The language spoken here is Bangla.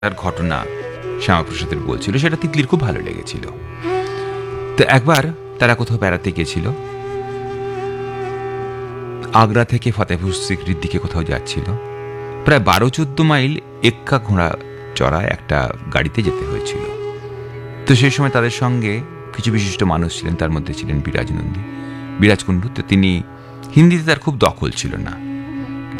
তার ঘটনা শ্যামাপ্রসাদের বলছিল, সেটা তিতলির খুব ভালো লেগেছিল। তো একবার তারা কোথাও বেড়াতে গেছিল, আগ্রা থেকে ফতেহপুর সিক্রির দিকে কোথাও যাচ্ছিল। প্রায় 12-14 মাইল এক্কা ঘোড়া চড়া একটা গাড়িতে যেতে হয়েছিল। তো সেই সময় তাদের সঙ্গে কিছু বিশিষ্ট মানুষ ছিলেন, তার মধ্যে ছিলেন বিরাজ কুণ্ডু। তো তিনি হিন্দিতে তার খুব দখল ছিল না,